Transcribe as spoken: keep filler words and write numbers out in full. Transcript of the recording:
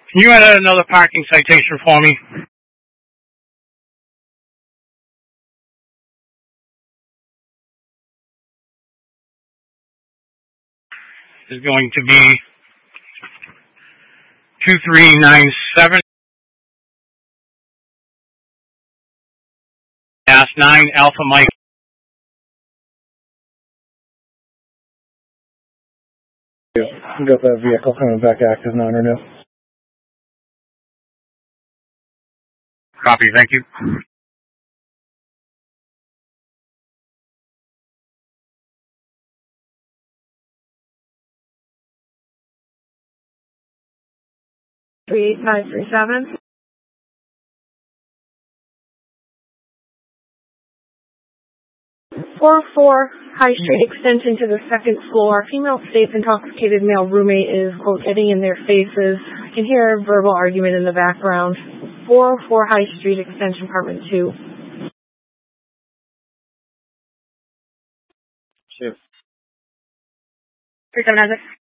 Can you add another parking citation for me? It's going to be two three nine seven dash nine Alpha Mike. Got that vehicle coming back active non-renew. Copy, thank you. three eight five three seven. four oh four High Street extension to the second floor. Female states intoxicated male roommate is, quote, getting in their faces. I can hear verbal argument in the background. four oh four High Street extension, apartment two. Shift. three seven nine six.